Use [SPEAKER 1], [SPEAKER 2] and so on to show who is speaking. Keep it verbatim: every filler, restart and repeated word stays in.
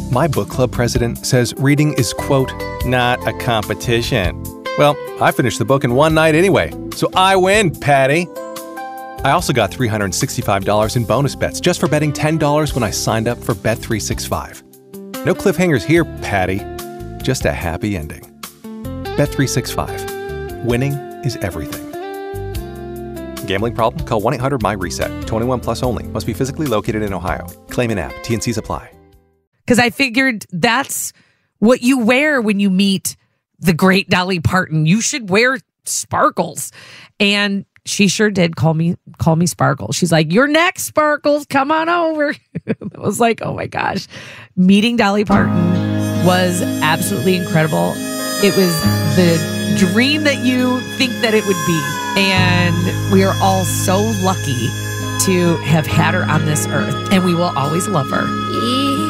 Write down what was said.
[SPEAKER 1] My book club president says reading is, quote, not a competition. Well, I finished the book in one night anyway, so I win, Patty. I also got three hundred sixty-five dollars in bonus bets just for betting ten dollars when I signed up for Bet three sixty-five. No cliffhangers here, Patty. Just a happy ending. Bet three sixty-five. Winning is everything. Gambling problem? Call one eight hundred my reset. twenty-one plus only. Must be physically located in Ohio. Claim in app. T N Cs apply.
[SPEAKER 2] Because I figured that's what you wear when you meet the great Dolly Parton. You should wear sparkles. And she sure did call me call me Sparkles. She's like, "You're next, Sparkles. Come on over." I was like, oh my gosh. Meeting Dolly Parton was absolutely incredible. It was the dream that you think that it would be. And we are all so lucky to have had her on this earth. And we will always love her.